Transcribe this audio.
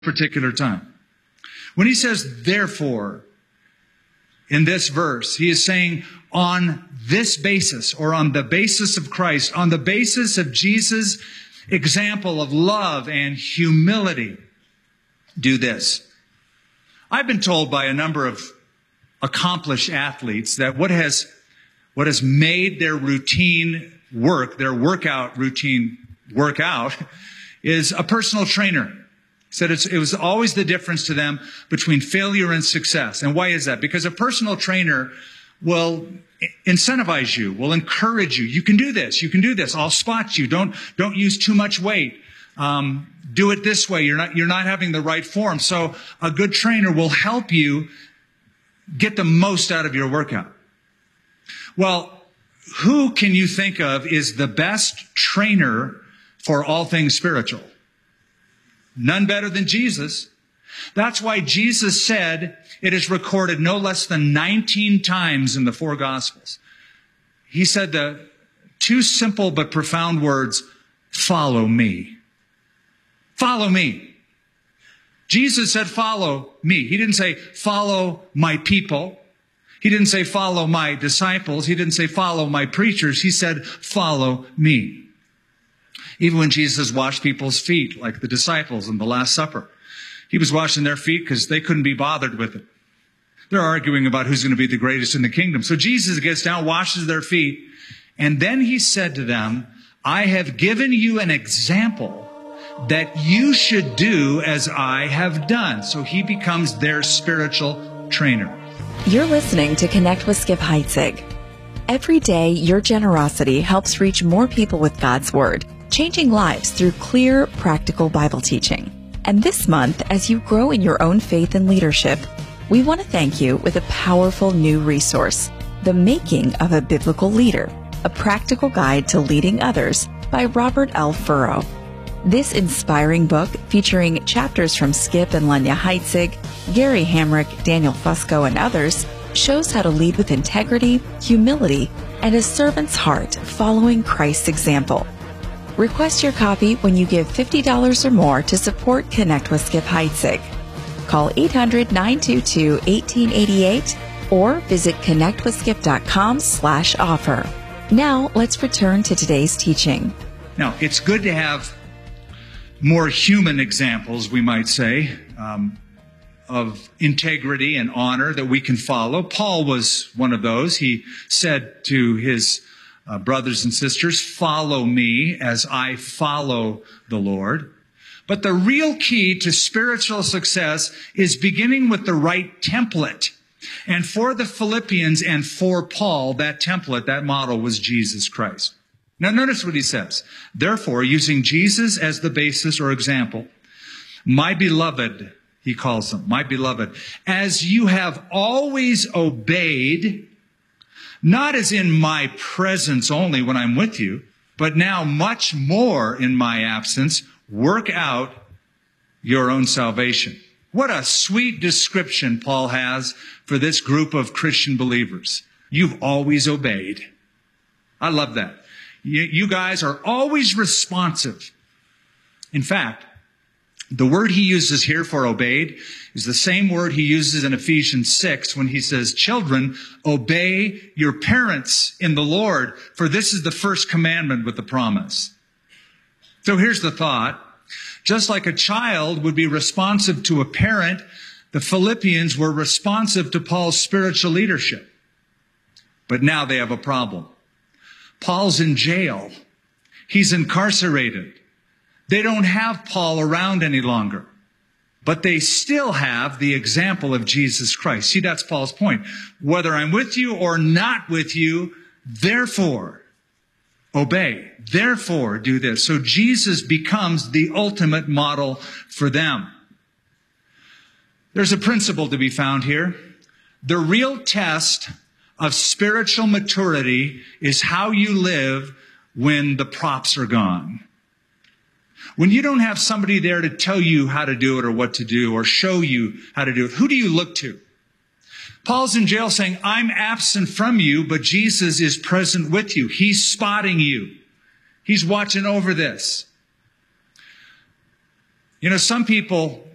particular time. When he says, therefore, in this verse, he is saying, on this basis, or on the basis of Christ, on the basis of Jesus' example of love and humility, do this. I've been told by a number of accomplished athletes that what has made their routine work, their workout routine workout, is a personal trainer. Said it was always the difference to them between failure and success. And why is that? Because a personal trainer will incentivize you, will encourage you. You can do this. You can do this. I'll spot you. Don't use too much weight. Do it this way. You're not having the right form. So a good trainer will help you get the most out of your workout. Well, who can you think of is the best trainer for all things spiritual? None better than Jesus. That's why Jesus said, it is recorded no less than 19 times in the four Gospels. He said the two simple but profound words, follow me. Follow me. Jesus said, follow me. He didn't say, follow my people. He didn't say, follow my disciples. He didn't say, follow my preachers. He said, follow me. Even when Jesus washed people's feet, like the disciples in the Last Supper, he was washing their feet because they couldn't be bothered with it. They're arguing about who's going to be the greatest in the kingdom. So Jesus gets down, washes their feet, and then he said to them, I have given you an example that you should do as I have done. So he becomes their spiritual trainer. You're listening to Connect with Skip Heitzig. Every day, your generosity helps reach more people with God's Word, changing lives through clear, practical Bible teaching. And this month, as you grow in your own faith and leadership, we want to thank you with a powerful new resource, The Making of a Biblical Leader, a practical guide to leading others by Robert L. Furrow. This inspiring book, featuring chapters from Skip and Lenya Heitzig, Gary Hamrick, Daniel Fusco, and others, shows how to lead with integrity, humility, and a servant's heart following Christ's example. Request your copy when you give $50 or more to support Connect with Skip Heitzig. Call 800-922-1888 or visit connectwithskip.com/offer. Now, let's return to today's teaching. Now, it's good to have more human examples, we might say, of integrity and honor that we can follow. Paul was one of those. He said to his brothers and sisters, follow me as I follow the Lord. But the real key to spiritual success is beginning with the right template. And for the Philippians and for Paul, that template, that model was Jesus Christ. Now notice what he says. Therefore, using Jesus as the basis or example, my beloved, he calls them, my beloved, as you have always obeyed, not as in my presence only when I'm with you, but now much more in my absence, work out your own salvation. What a sweet description Paul has for this group of Christian believers. You've always obeyed. I love that. You guys are always responsive. In fact, the word he uses here for obeyed is the same word he uses in Ephesians 6 when he says, children, obey your parents in the Lord, for this is the first commandment with the promise. So here's the thought. Just like a child would be responsive to a parent, the Philippians were responsive to Paul's spiritual leadership. But now they have a problem. Paul's in jail. He's incarcerated. They don't have Paul around any longer, but they still have the example of Jesus Christ. See, that's Paul's point. Whether I'm with you or not with you, therefore, obey. Therefore, do this. So Jesus becomes the ultimate model for them. There's a principle to be found here. The real test of spiritual maturity is how you live when the props are gone. When you don't have somebody there to tell you how to do it or what to do or show you how to do it, who do you look to? Paul's in jail saying, I'm absent from you, but Jesus is present with you. He's spotting you. He's watching over this. You know, some people